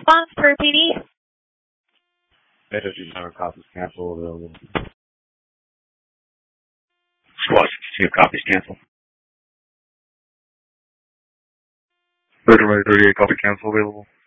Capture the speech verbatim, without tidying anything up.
response for P D? Beta two power copies cancel available. Squad sixty-two copies cancel. Beta thirty-eight copy cancel available.